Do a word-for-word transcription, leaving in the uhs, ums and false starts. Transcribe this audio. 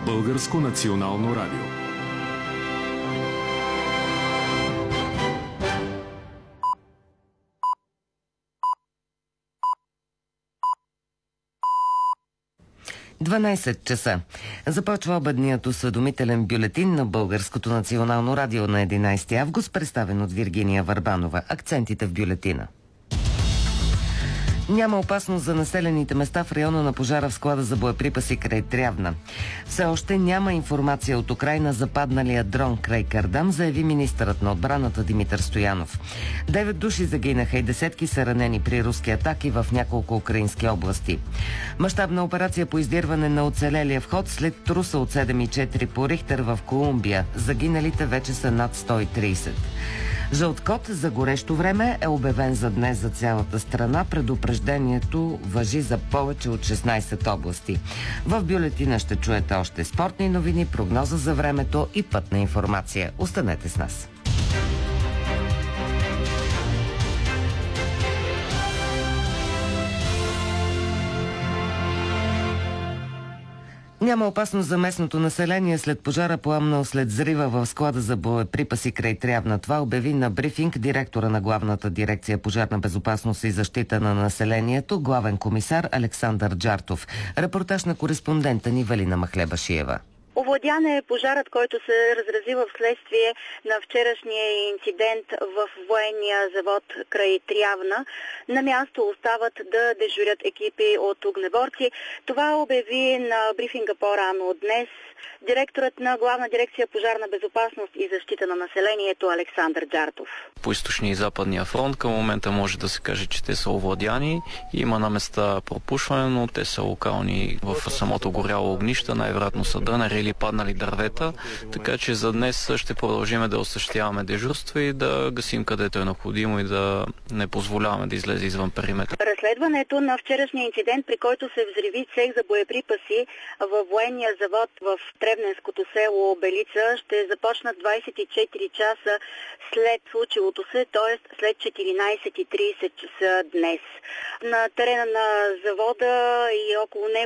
Българско национално радио. дванайсет часа. Започва обедният осведомителен бюлетин на Българското национално радио на единайсети август, представен от Виргиния Върбанова. Акцентите в бюлетина. Няма опасност за населените места в района на пожара в склада за боеприпаси край Трявна. Все още няма информация от Украйна за падналия дрон край Кардам, заяви министърът на отбраната Димитър Стоянов. Девет души загинаха и десетки са ранени при руски атаки в няколко украински области. Мащабна операция по издирване на оцелелия вход след труса от седем цяло и четири по Рихтер в Колумбия. Загиналите вече са над сто и трийсет. Жълт код за горещо време е обявен за днес за цялата страна. Предупреждението важи за повече от шестнайсет области. В бюлетина ще чуете още спортни новини, прогноза за времето и пътна информация. Останете с нас. Няма опасност за местното население след пожара, пламнал след взрива в склада за боеприпаси край Трявна. Това обяви на брифинг директора на Главната дирекция пожарна безопасност и защита на населението, главен комисар Александър Джартов. Репортаж на кореспондента ни Валина Махлебашиева. Овладян е пожарът, който се разрази в следствие на вчерашния инцидент в военния завод край Трявна. На място остават да дежурят екипи от огнеборци. Това обяви на брифинга по-рано днес директорът на Главна дирекция пожарна безопасност и защита на населението Александър Джартов. По източния и западния фронт към момента може да се каже, че те са овладяни. Има на места пропушване, но те са локални в самото горяло огнище. Най-вероятно са дънери или паднали дървета. Така че за днес ще продължим да осъществяваме дежурство и да гасим където е необходимо и да не позволяваме да излезе извън периметъра. Разследването на вчерашния инцидент, при който се взриви цех за боеприпаси във военния завод в Тревненското село Белица, ще започнат двайсет и четири часа след случилото се, т.е. след четиринайсет и трийсет часа днес. На терена на завода и около него